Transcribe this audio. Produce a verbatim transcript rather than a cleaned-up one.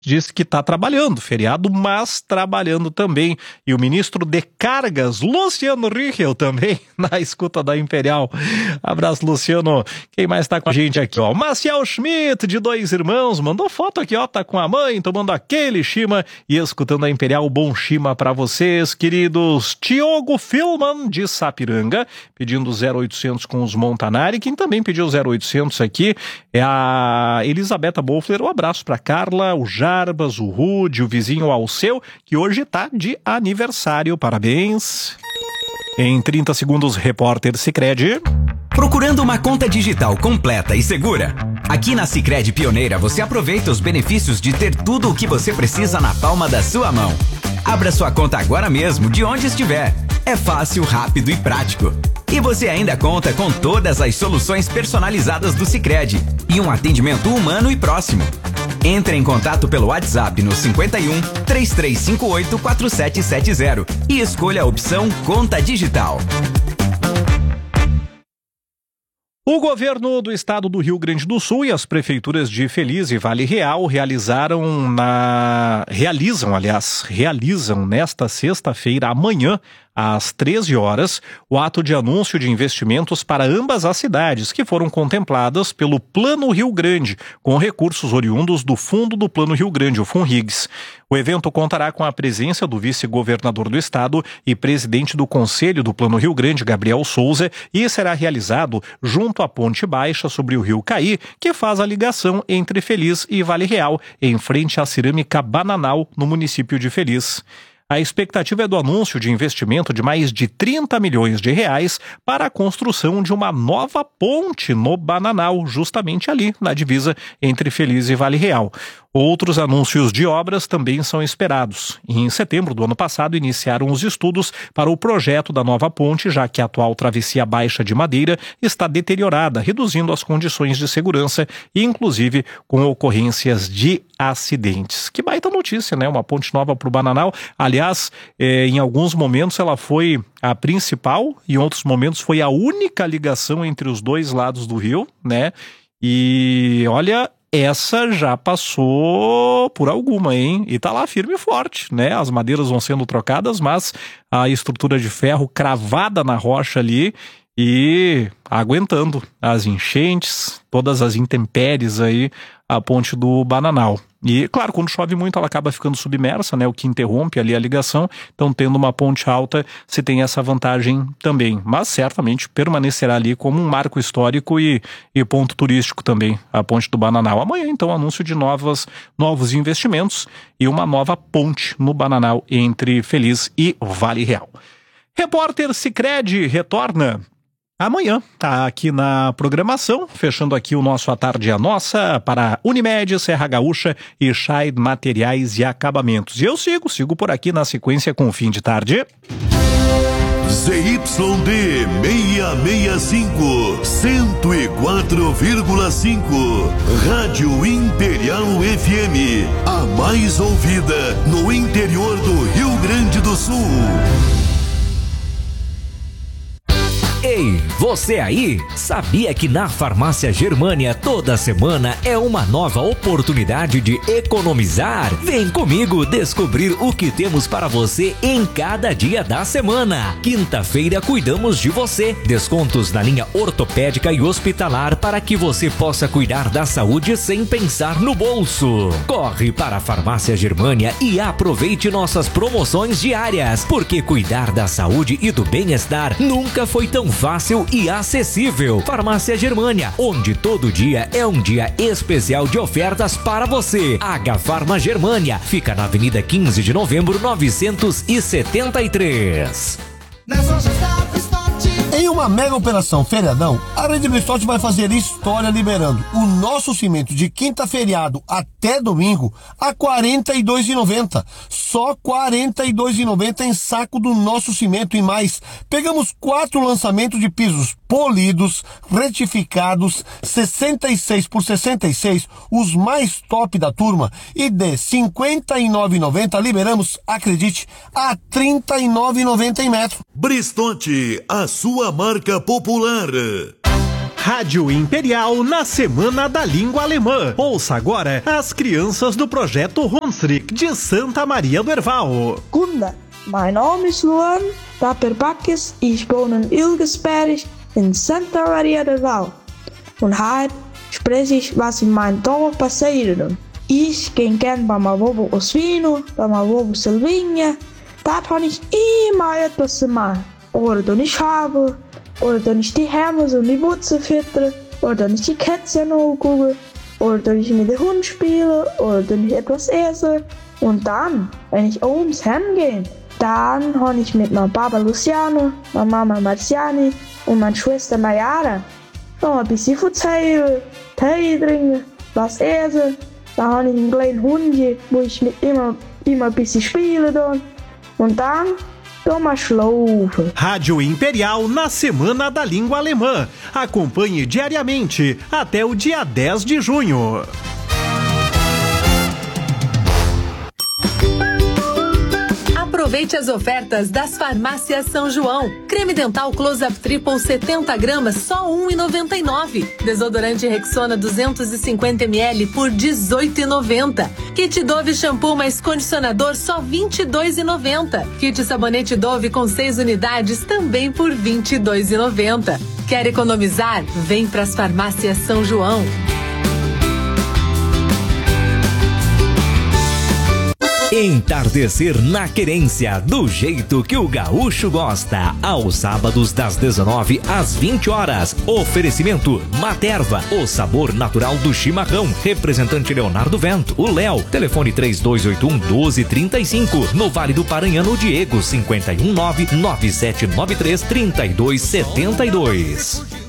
disse que está trabalhando, feriado, mas trabalhando também. E o ministro de Cargas, Luciano Richel, também na escuta da Imperial. Abraço, Luciano. Quem mais está com a gente aqui, ó? Maciel Schmidt, de Dois Irmãos, mandou foto aqui, ó, tá com a mãe, tomando aquele chima e escutando a Imperial. Bom chima para vocês, queridos. Tiogo Filman, de Sapiranga, pedindo zero oitocentos com os Montanari. Quem também pediu zero oitocentos aqui é a Elisabetta Bolfler. Um abraço para Carla, o Jarbas, o Rude, o vizinho Alceu, que hoje tá de aniversário. Parabéns. Em trinta segundos, repórter Sicredi. Procurando uma conta digital completa e segura? Aqui na Sicredi Pioneira você aproveita os benefícios de ter tudo o que você precisa na palma da sua mão. Abra sua conta agora mesmo, de onde estiver. É fácil, rápido e prático. E você ainda conta com todas as soluções personalizadas do Sicredi e um atendimento humano e próximo. Entre em contato pelo WhatsApp no cinquenta e um, três três cinco oito, quatro sete sete zero e escolha a opção Conta Digital. O governo do estado do Rio Grande do Sul e as prefeituras de Feliz e Vale Real realizaram na... realizam, aliás, realizam nesta sexta-feira, amanhã, às treze horas, o ato de anúncio de investimentos para ambas as cidades, que foram contempladas pelo Plano Rio Grande, com recursos oriundos do Fundo do Plano Rio Grande, o FUNRIGS. O evento contará com a presença do vice-governador do estado e presidente do Conselho do Plano Rio Grande, Gabriel Souza, e será realizado junto à Ponte Baixa sobre o Rio Caí, que faz a ligação entre Feliz e Vale Real, em frente à Cerâmica Bananal, no município de Feliz. A expectativa é do anúncio de investimento de mais de trinta milhões de reais para a construção de uma nova ponte no Bananal, justamente ali na divisa entre Feliz e Vale Real. Outros anúncios de obras também são esperados. E em setembro do ano passado iniciaram os estudos para o projeto da nova ponte, já que a atual travessia baixa de madeira está deteriorada, reduzindo as condições de segurança e inclusive com ocorrências de acidentes. Que baita notícia, né? Uma ponte nova para o Bananal. Aliás, eh, em alguns momentos ela foi a principal e em outros momentos foi a única ligação entre os dois lados do rio, né? E olha, essa já passou por alguma, hein? E tá lá firme e forte, né? As madeiras vão sendo trocadas, mas a estrutura de ferro cravada na rocha ali e aguentando as enchentes, todas as intempéries aí, a ponte do Bananal. E, claro, quando chove muito ela acaba ficando submersa, né? O que interrompe ali a ligação. Então, tendo uma ponte alta, se tem essa vantagem também. Mas, certamente, permanecerá ali como um marco histórico e, e ponto turístico também, a ponte do Bananal. Amanhã, então, anúncio de novas, novos investimentos e uma nova ponte no Bananal entre Feliz e Vale Real. Repórter Sicredi retorna amanhã, tá aqui na programação, fechando aqui o nosso A Tarde a Nossa para Unimed, Serra Gaúcha e Scheid Materiais e Acabamentos. E eu sigo, sigo por aqui na sequência com o Fim de Tarde. Z Y D seiscentos e sessenta e cinco, cento e quatro vírgula cinco, Rádio Imperial F M, a mais ouvida no interior do Rio Grande do Sul. Ei, você aí? Sabia que na Farmácia Germânia toda semana é uma nova oportunidade de economizar? Vem comigo descobrir o que temos para você em cada dia da semana. Quinta-feira cuidamos de você. Descontos na linha ortopédica e hospitalar para que você possa cuidar da saúde sem pensar no bolso. Corre para a Farmácia Germânia e aproveite nossas promoções diárias, porque cuidar da saúde e do bem-estar nunca foi tão fácil e acessível. Farmácia Germânia, onde todo dia é um dia especial de ofertas para você. H-Farma Germânia, fica na Avenida quinze de Novembro, novecentos e setenta e três. Em uma mega operação feriadão, a Rede Bristol vai fazer história liberando o nosso cimento de quinta feriado até domingo a quarenta e dois reais e noventa centavos. Só quarenta e dois reais e noventa centavos em saco do nosso cimento e mais. Pegamos quatro lançamentos de pisos polidos, retificados, sessenta e seis por sessenta e seis, os mais top da turma, e de cinquenta e nove reais e noventa centavos liberamos, acredite, a trinta e nove reais e noventa centavos em metro. Bristonte, a sua marca popular. Rádio Imperial na Semana da Língua Alemã. Ouça agora as crianças do projeto Hunsrück de Santa Maria do Herval. Gunda, mein Name ist Luan Paperbakis, ich wohne in Ilgesberg in Santa Maria do Herval. Und heute spreche ich, was in meinem Dorf passiert. Ich gehe gern bei meinem Bobo Osvino, bei meinem Bobo Silvinha. Da habe ich immer etwas zu machen. Oder dann ich habe, oder dann ich die Häme so in die Wurzel füttere, oder dann ich die Kätzchen angucke, oder dann ich mit dem Hund spiele, oder dann ich etwas esse. Und dann, wenn ich abends heimgehe, dann habe ich mit meinem Papa Luciano, meiner Mama Marciani und meiner Schwester Mayara noch ein bisschen erzählen, Tee trinken, was essen. Dann habe ich einen kleinen Hund, wo ich mit immer, immer ein bisschen spiele dann. Und dann toma schlafen. Rádio Imperial na Semana da Língua Alemã. Acompanhe diariamente até o dia dez de junho. Aproveite as ofertas das farmácias São João. Creme dental Close-Up Triple setenta gramas, só um real e noventa e nove centavos. Desodorante Rexona duzentos e cinquenta mililitros por dezoito reais e noventa centavos. Kit Dove shampoo mais condicionador, só vinte e dois reais e noventa centavos. Kit sabonete Dove com seis unidades, também por vinte e dois reais e noventa centavos. Quer economizar? Vem para as farmácias São João. Entardecer na Querência, do jeito que o gaúcho gosta. Aos sábados das dezenove às vinte horas. Oferecimento Materva, o sabor natural do chimarrão. Representante Leonardo Vento, o Léo. Telefone três dois oito um, um dois três cinco. No Vale do Paranhano, Diego, cinco um nove, nove sete nove três, três dois sete dois.